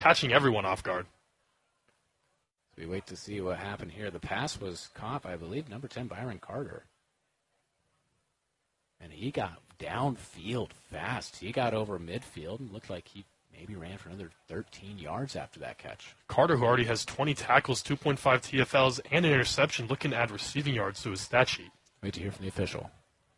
catching everyone off guard. We wait to see what happened here. The pass was caught by, I believe, number 10, Byron Carter. And he got downfield fast. He got over midfield and looked like he maybe ran for another 13 yards after that catch. Carter, who already has 20 tackles, 2.5 TFLs, and an interception, looking to add receiving yards to his stat sheet. Wait to hear from the official.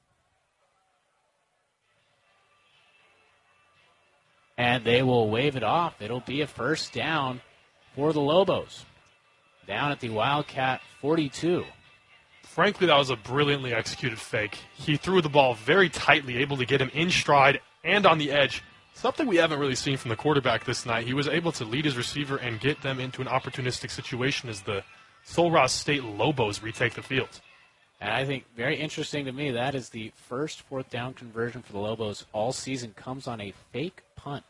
And they will wave it off. It'll be a first down for the Lobos. Down at the Wildcat 42. Frankly, that was a brilliantly executed fake. He threw the ball very tightly, able to get him in stride and on the edge. Something we haven't really seen from the quarterback this night. He was able to lead his receiver and get them into an opportunistic situation as the Sul Ross State Lobos retake the field. And I think very interesting to me, that is the first fourth down conversion for the Lobos all season comes on a fake punt.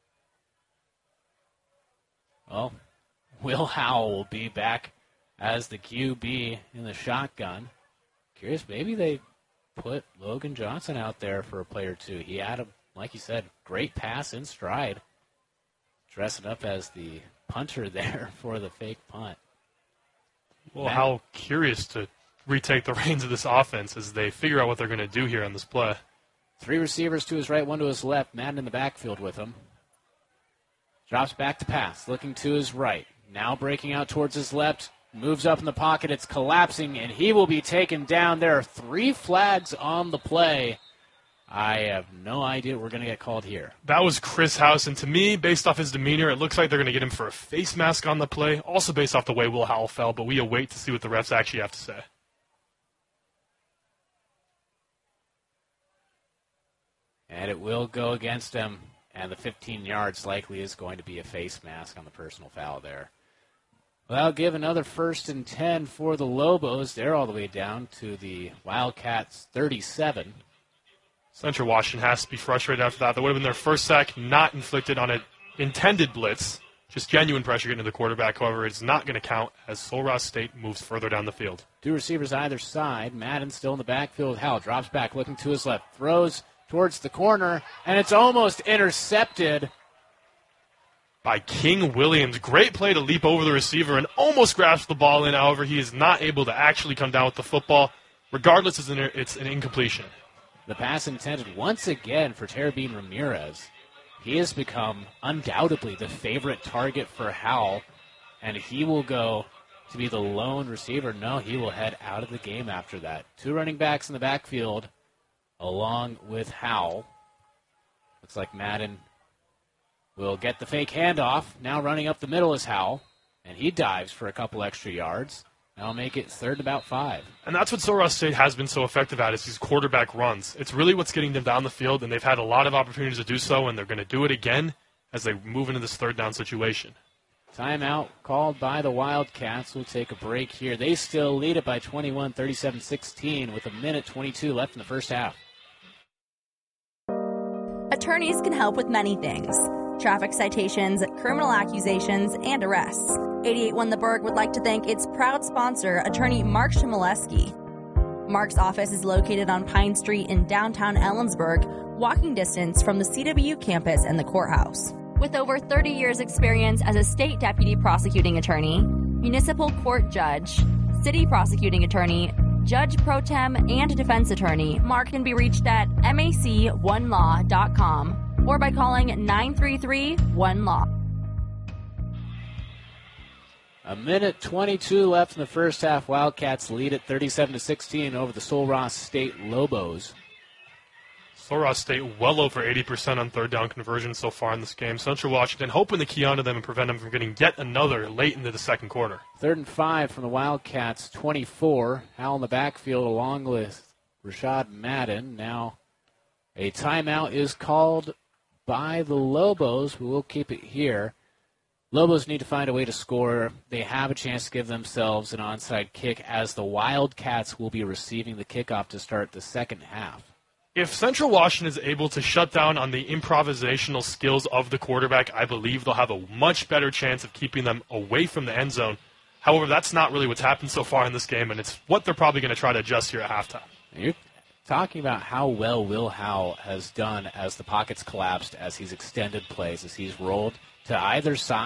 Well, Will Howell will be back as the QB in the shotgun. Curious, maybe they put Logan Johnson out there for a play or two. He had, like you said, great pass in stride. Dressing up as the punter there for the fake punt. Well, how curious to retake the reins of this offense as they figure out what they're going to do here on this play. 3 receivers to his right, 1 to his left. Madden in the backfield with him. Drops back to pass, looking to his right. Now breaking out towards his left. Moves up in the pocket. It's collapsing, and he will be taken down. There are 3 flags on the play. I have no idea what we're going to get called here. That was Chris House, and to me, based off his demeanor, it looks like they're going to get him for a face mask on the play, also based off the way Will Howell fell, but we await to see what the refs actually have to say. And it will go against him, and the 15 yards likely is going to be a face mask on the personal foul there. Well, I'll give another 1st and 10 for the Lobos. They're all the way down to the Wildcats 37. Central Washington has to be frustrated after that. That would have been their first sack, not inflicted on an intended blitz. Just genuine pressure getting to the quarterback. However, it's not going to count as Sul Ross State moves further down the field. 2 receivers either side. Madden still in the backfield. Howell drops back, looking to his left. Throws towards the corner, and it's almost intercepted by King Williams. Great play to leap over the receiver and almost grasp the ball in. However, he is not able to actually come down with the football. Regardless, it's an incompletion. The pass intended once again for Terabin Ramirez. He has become undoubtedly the favorite target for Howell, and he will go to be the lone receiver. No, he will head out of the game after that. 2 running backs in the backfield along with Howell. Looks like Madden will get the fake handoff. Now running up the middle is Howell, and he dives for a couple extra yards. That'll make it 3rd and about 5. And that's what Sul Ross State has been so effective at, is these quarterback runs. It's really what's getting them down the field, and they've had a lot of opportunities to do so, and they're going to do it again as they move into this 3rd down situation. Timeout called by the Wildcats. We'll take a break here. They still lead it by 21, 37-16 with 1:22 left in the first half. Attorneys can help with many things. Traffic citations, criminal accusations, and arrests. 88-1 The Berg would like to thank its proud sponsor, attorney Mark Shimoleski. Mark's office is located on Pine Street in downtown Ellensburg, walking distance from the CW campus and the courthouse. With over 30 years' experience as a state deputy prosecuting attorney, municipal court judge, city prosecuting attorney, judge pro tem, and defense attorney, Mark can be reached at mac1law.com or by calling 933-1LAW. 1:22 left in the first half. Wildcats lead at 37-16 over the Sul Ross State Lobos. Sul Ross State well over 80% on 3rd down conversion so far in this game. Central Washington hoping to key onto them and prevent them from getting yet another late into the second quarter. 3rd and 5 from the Wildcats, 24. Howell in the backfield along with Rashad Madden. Now a timeout is called by the Lobos, but we'll keep it here. Lobos need to find a way to score. They have a chance to give themselves an onside kick as the Wildcats will be receiving the kickoff to start the second half. If Central Washington is able to shut down on the improvisational skills of the quarterback, I believe they'll have a much better chance of keeping them away from the end zone. However, that's not really what's happened so far in this game, and it's what they're probably going to try to adjust here at halftime. You're talking about how well Will Howell has done as the pockets collapsed, as he's extended plays, as he's rolled to either side.